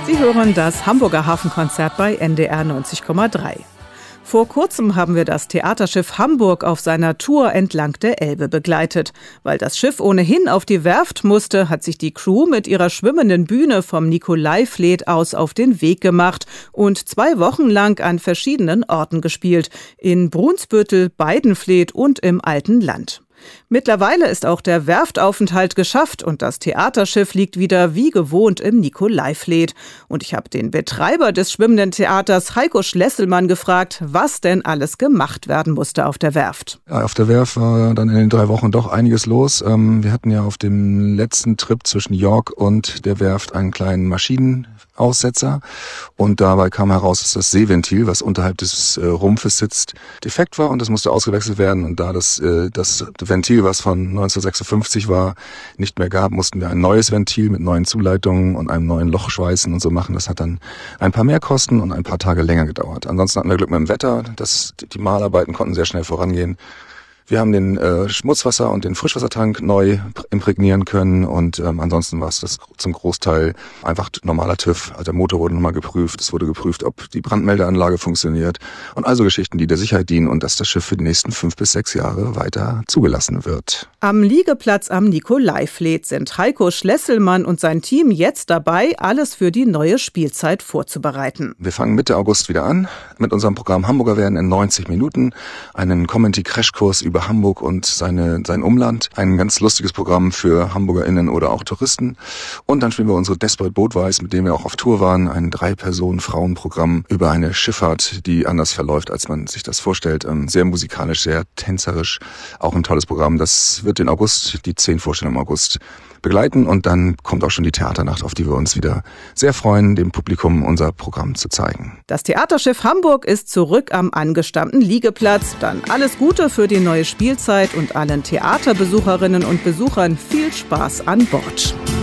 Sie hören das Hamburger Hafenkonzert bei NDR 90,3. Vor kurzem haben wir das Theaterschiff Hamburg auf seiner Tour entlang der Elbe begleitet. Weil das Schiff ohnehin auf die Werft musste, hat sich die Crew mit ihrer schwimmenden Bühne vom Nikolaifleet aus auf den Weg gemacht und 2 Wochen lang an verschiedenen Orten gespielt. In Brunsbüttel, Beidenfleet und im Alten Land. Mittlerweile ist auch der Werftaufenthalt geschafft und das Theaterschiff liegt wieder wie gewohnt im Nikolaifleet. Und ich habe den Betreiber des schwimmenden Theaters, Heiko Schlesselmann, gefragt, was denn alles gemacht werden musste auf der Werft. Ja, auf der Werft war dann in den 3 Wochen doch einiges los. Wir hatten ja auf dem letzten Trip zwischen York und der Werft einen kleinen Maschinenaussetzer und dabei kam heraus, dass das Seeventil, was unterhalb des Rumpfes sitzt, defekt war und das musste ausgewechselt werden. Und da das Ventil, was von 1956 war, nicht mehr gab, mussten wir ein neues Ventil mit neuen Zuleitungen und einem neuen Loch schweißen und so machen. Das hat dann ein paar mehr Kosten und ein paar Tage länger gedauert. Ansonsten hatten wir Glück mit dem Wetter, die Malarbeiten konnten sehr schnell vorangehen. Wir haben den Schmutzwasser- und den Frischwassertank neu imprägnieren können und ansonsten war es das zum Großteil einfach normaler TÜV. Also der Motor wurde nochmal geprüft, es wurde geprüft, ob die Brandmeldeanlage funktioniert und also Geschichten, die der Sicherheit dienen und dass das Schiff für die nächsten 5 bis 6 Jahre weiter zugelassen wird. Am Liegeplatz am Nikolaifleet sind Heiko Schlesselmann und sein Team jetzt dabei, alles für die neue Spielzeit vorzubereiten. Wir fangen Mitte August wieder an mit unserem Programm Hamburger werden in 90 Minuten, einen Comedy-Crashkurs über Hamburg und sein Umland. Ein ganz lustiges Programm für HamburgerInnen oder auch Touristen. Und dann spielen wir unsere Desperate Boatwise, mit dem wir auch auf Tour waren. Ein 3-Personen-Frauenprogramm über eine Schifffahrt, die anders verläuft, als man sich das vorstellt. Sehr musikalisch, sehr tänzerisch. Auch ein tolles Programm. Das wird den August, die 10 Vorstellungen im August begleiten und dann kommt auch schon die Theaternacht, auf die wir uns wieder sehr freuen, dem Publikum unser Programm zu zeigen. Das Theaterschiff Hamburg ist zurück am angestammten Liegeplatz. Dann alles Gute für die neue Spielzeit und allen Theaterbesucherinnen und Besuchern viel Spaß an Bord.